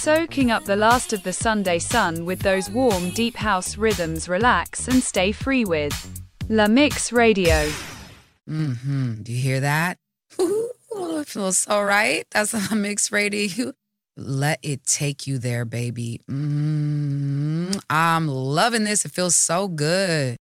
soaking up the last of the Sunday sun with those warm, deep house rhythms. Relax and stay free with La Mix Radio. Do you hear that? Ooh, it feels so right. That's La Mix Radio. Let it take you there, baby. I'm loving this. It feels so good.